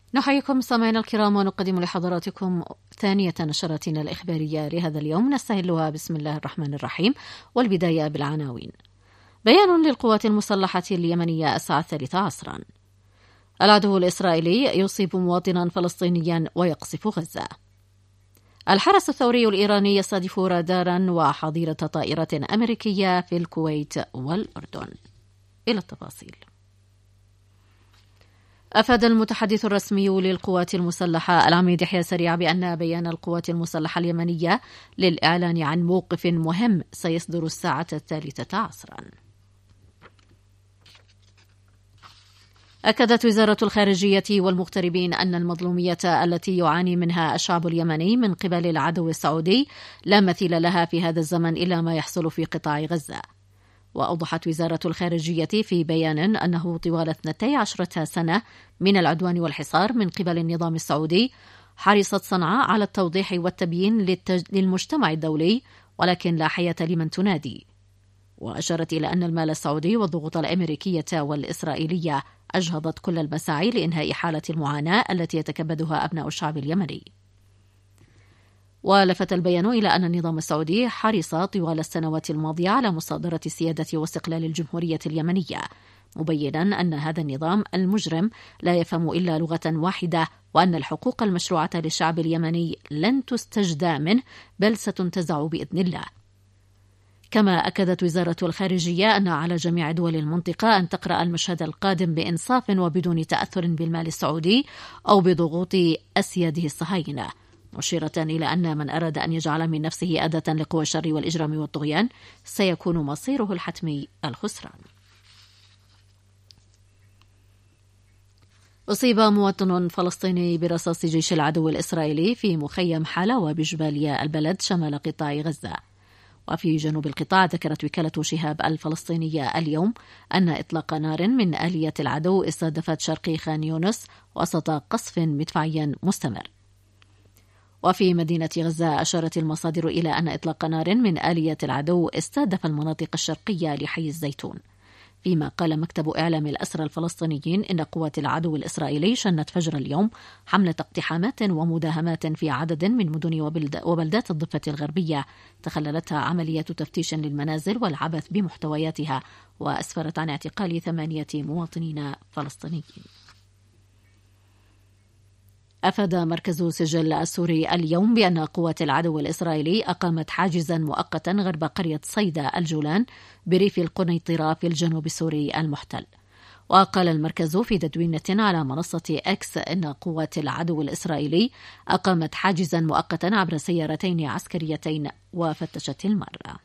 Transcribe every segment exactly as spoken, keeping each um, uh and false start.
نحييكم سامعينا الكرام ونقدم لحضراتكم ثانية نشرتنا الإخبارية لهذا اليوم نستهلها بسم الله الرحمن الرحيم، والبداية بالعناوين. بيان للقوات المسلحة اليمنية الساعة الثالثة عصرا. العدو الإسرائيلي يصيب مواطنا فلسطينيا ويقصف غزة. الحرس الثوري الإيراني يستهدف رادارا وحظيرة طائرة أمريكية في الكويت والأردن. إلى التفاصيل. أفاد المتحدث الرسمي للقوات المسلحة العميد يحيى سريع بأن بيان القوات المسلحة اليمنية للإعلان عن موقف مهم سيصدر الساعة الثالثة عصرا. أكدت وزارة الخارجية والمغتربين أن المظلومية التي يعاني منها الشعب اليمني من قبل العدو السعودي لا مثيل لها في هذا الزمن إلا ما يحصل في قطاع غزة. وأوضحت وزارة الخارجية في بيان أنه طوال اثنتي عشرة سنة من العدوان والحصار من قبل النظام السعودي حرصت صنعاء على التوضيح والتبيين للتج... للمجتمع الدولي، ولكن لا حياة لمن تنادي. وأشارت إلى أن المال السعودي والضغوط الأمريكية والإسرائيلية أجهضت كل المساعي لإنهاء حالة المعاناة التي يتكبدها أبناء الشعب اليمني. ولفت البيان إلى أن النظام السعودي حرص طوال السنوات الماضية على مصادرة السيادة واستقلال الجمهورية اليمنية، مبينا أن هذا النظام المجرم لا يفهم إلا لغة واحدة، وأن الحقوق المشروعة للشعب اليمني لن تستجدى منه بل ستنتزع بإذن الله. كما أكدت وزارة الخارجية أن على جميع دول المنطقة أن تقرأ المشهد القادم بإنصاف وبدون تأثر بالمال السعودي أو بضغوط أسياده الصهاينة، مشيرة إلى أن من أراد أن يجعل من نفسه أداة لقوى الشر والإجرام والطغيان سيكون مصيره الحتمي الخسران. أصيب مواطن فلسطيني برصاص جيش العدو الإسرائيلي في مخيم حلاوة بجباليا البلد شمال قطاع غزة. وفي جنوب القطاع ذكرت وكالة شهاب الفلسطينية اليوم أن إطلاق نار من آلية العدو استهدفت شرقي خان يونس وسط قصف مدفعي مستمر. وفي مدينة غزة أشارت المصادر إلى أن إطلاق نار من آلية العدو استهدف المناطق الشرقية لحي الزيتون، فيما قال مكتب إعلام الأسرى الفلسطينيين إن قوات العدو الإسرائيلي شنت فجر اليوم حملة اقتحامات ومداهمات في عدد من مدن وبلدات الضفة الغربية تخللتها عملية تفتيش للمنازل والعبث بمحتوياتها، وأسفرت عن اعتقال ثمانية مواطنين فلسطينيين. أفاد مركز سجل السوري اليوم بأن قوات العدو الإسرائيلي أقامت حاجزا مؤقتا غرب قرية صيدا الجولان بريف القنيطرة في الجنوب السوري المحتل. وقال المركز في تدوينة على منصة إكس إن قوات العدو الإسرائيلي أقامت حاجزا مؤقتا عبر سيارتين عسكريتين وفتشت المرة.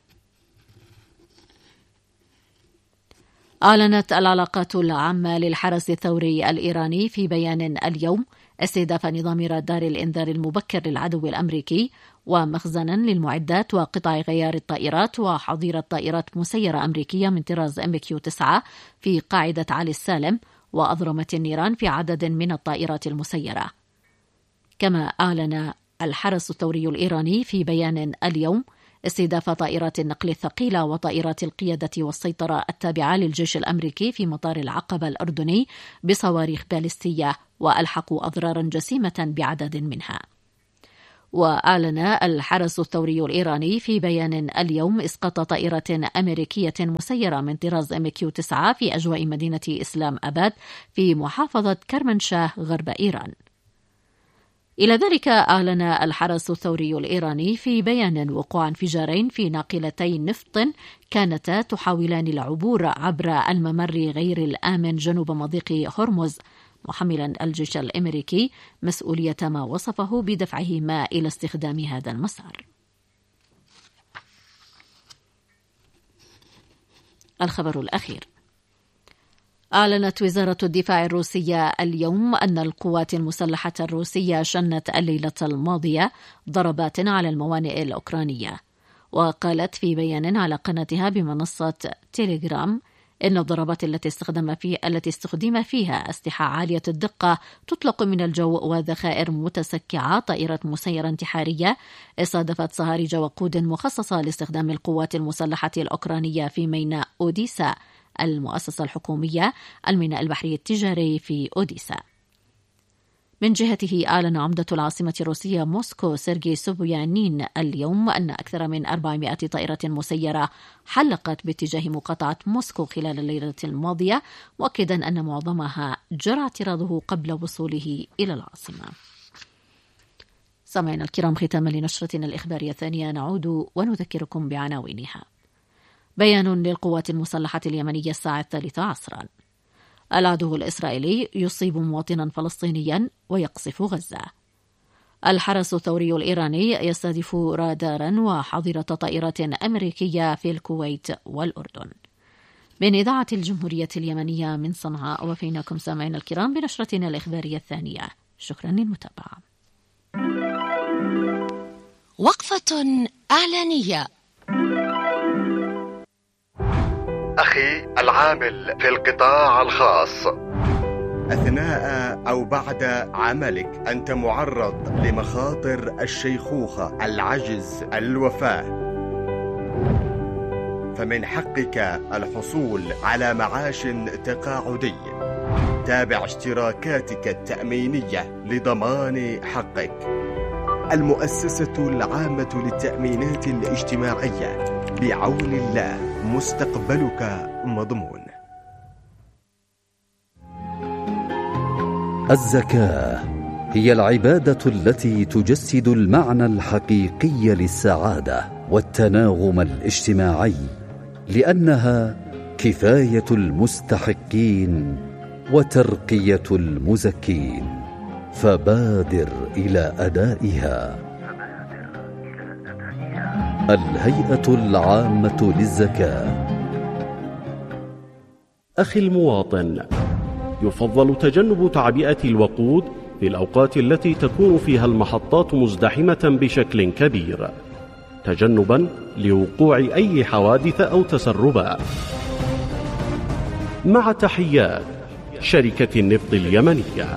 أعلنت العلاقات العامة للحرس الثوري الإيراني في بيان اليوم استهداف نظام رادار الإنذار المبكر للعدو الأمريكي ومخزنا للمعدات وقطع غيار الطائرات وحظيرة طائرات مسيرة أمريكية من طراز إم كيو تسعة في قاعدة علي السالم، وأضرمت النيران في عدد من الطائرات المسيرة. كما أعلن الحرس الثوري الإيراني في بيان اليوم استهداف طائرات النقل الثقيلة وطائرات القيادة والسيطرة التابعة للجيش الأمريكي في مطار العقبة الأردني بصواريخ باليستية، وألحقوا أضرارا جسيمة بعدد منها. وأعلن الحرس الثوري الإيراني في بيان اليوم إسقاط طائرة أمريكية مسيرة من طراز إم كيو تسعة في أجواء مدينة إسلام أباد في محافظة كرمنشاه غرب إيران. إلى ذلك أعلن الحرس الثوري الإيراني في بيان وقوع انفجارين في ناقلتي نفط كانتا تحاولان العبور عبر الممر غير الآمن جنوب مضيق هرمز، محملا الجيش الأمريكي مسؤولية ما وصفه بدفعهما إلى استخدام هذا المسار. الخبر الأخير. أعلنت وزارة الدفاع الروسية اليوم أن القوات المسلحة الروسية شنت الليلة الماضية ضربات على الموانئ الأوكرانية. وقالت في بيان على قناتها بمنصة تيليجرام إن الضربات التي استخدم فيه التي استخدم فيها أسلحة عالية الدقة تطلق من الجو وذخائر متسكعة طائرة مسيرة انتحارية استهدفت صهاريج وقود مخصصة لاستخدام القوات المسلحة الأوكرانية في ميناء أوديسا، المؤسسة الحكومية الميناء البحري التجاري في أوديسا. من جهته أعلن عمدة العاصمة الروسية موسكو سيرجي سوبيانين اليوم أن أكثر من أربعمائة طائرة مسيرة حلقت باتجاه مقاطعة موسكو خلال الليلة الماضية، مؤكدا أن معظمها جرى اعتراضه قبل وصوله إلى العاصمة. سامعينا الكرام، ختاما لنشرتنا الإخبارية الثانية نعود ونذكركم بعناوينها. بيان للقوات المسلحة اليمنية الساعة الثالثة عصرا. العدو الإسرائيلي يصيب مواطنا فلسطينيا ويقصف غزة. الحرس الثوري الإيراني يستهدف رادارا وحظيرة طائرة أمريكية في الكويت والأردن. من إذاعة الجمهورية اليمنية من صنعاء، وفيناكم سامعين الكرام بنشرتنا الإخبارية الثانية. شكرا للمتابعة. وقفة إعلانية. أخي العامل في القطاع الخاص، أثناء أو بعد عملك أنت معرض لمخاطر الشيخوخة، العجز، الوفاة، فمن حقك الحصول على معاش تقاعدي. تابع اشتراكاتك التأمينية لضمان حقك. المؤسسة العامة للتأمينات الاجتماعية، بعون الله مستقبلك مضمون. الزكاة هي العبادة التي تجسد المعنى الحقيقي للسعادة والتناغم الاجتماعي، لأنها كفاية المستحقين وترقية المزكين، فبادر إلى أدائها. الهيئة العامة للزكاة. أخي المواطن، يفضل تجنب تعبئة الوقود في الأوقات التي تكون فيها المحطات مزدحمة بشكل كبير، تجنبا لوقوع أي حوادث أو تسربات. مع تحيات شركة النفط اليمنية.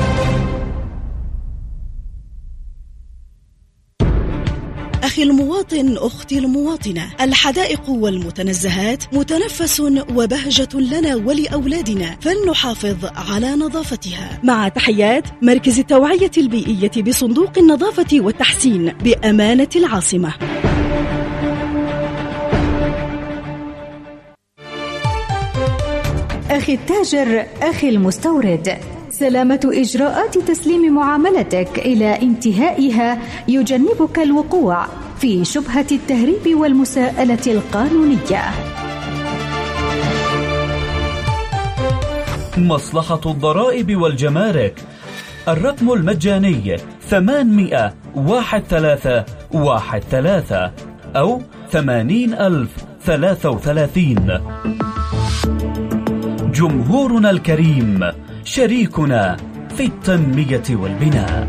أخي المواطن، أختي المواطنة، الحدائق والمتنزهات متنفس وبهجة لنا ولأولادنا، فلنحافظ على نظافتها. مع تحيات مركز التوعية البيئية بصندوق النظافة والتحسين بأمانة العاصمة. أخي التاجر، أخي المستورد، سلامة إجراءات تسليم معاملتك إلى انتهائها يجنبك الوقوع في شبهة التهريب والمساءلة القانونية. مصلحة الضرائب والجمارك، الرقم المجاني ثمانمائة واحد ثلاثة واحد ثلاثة أو ثمانين ألف ثلاثة وثلاثين. جمهورنا الكريم، شريكنا في التنمية والبناء.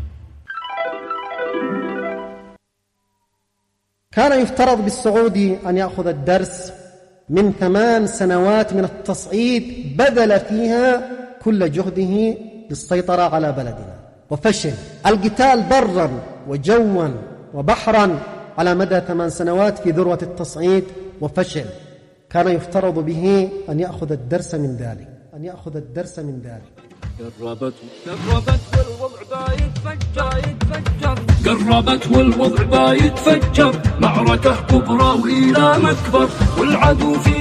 كان يفترض بالسعودي أن يأخذ الدرس من ثمان سنوات من التصعيد بذل فيها كل جهده للسيطرة على بلدنا، وفشل. القتال برا وجوا وبحرا على مدى ثمان سنوات في ذروة التصعيد وفشل. كان يفترض به أن يأخذ الدرس من ذلك أن يأخذ الدرس من ذلك. قربت قربت والوضع بايتفجر يتفجر قربت والوضع بايتفجر، معركة كبرى وإلى مكبر، والعدو في